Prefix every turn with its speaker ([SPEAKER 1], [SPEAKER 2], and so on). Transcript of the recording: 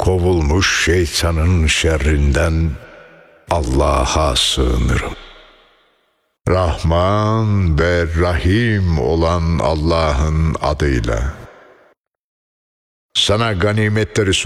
[SPEAKER 1] kovulmuş şeytanın şerrinden Allah'a sığınırım. Rahman ve Rahim olan Allah'ın adıyla. Sana ganimetleri